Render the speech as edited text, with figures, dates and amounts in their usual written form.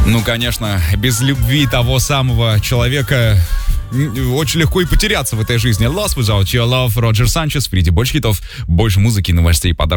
Ну, конечно, без любви того самого человека очень легко и потеряться в этой жизни. Lost Without Your Love, Роджер Санчес. Впереди больше хитов, больше музыки, новостей, подарков.